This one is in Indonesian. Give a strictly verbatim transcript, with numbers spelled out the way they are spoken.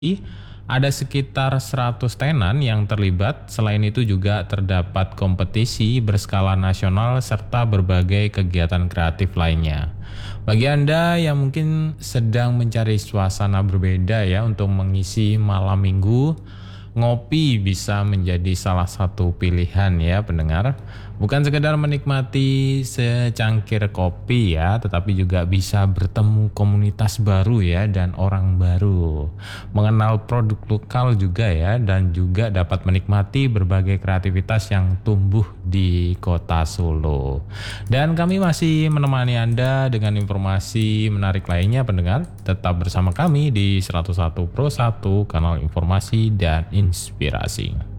Ada sekitar seratus tenan yang terlibat. Selain itu juga terdapat kompetisi berskala nasional serta berbagai kegiatan kreatif lainnya. Bagi Anda yang mungkin sedang mencari suasana berbeda ya untuk mengisi malam minggu, ngopi bisa menjadi salah satu pilihan ya pendengar. Bukan sekedar menikmati secangkir kopi ya, tetapi juga bisa bertemu komunitas baru ya dan orang baru. Mengenal produk lokal juga ya, dan juga dapat menikmati berbagai kreativitas yang tumbuh di kota Solo. Dan kami masih menemani Anda dengan informasi menarik lainnya pendengar. Tetap bersama kami di seratus satu Pro satu, kanal informasi dan inspirasi.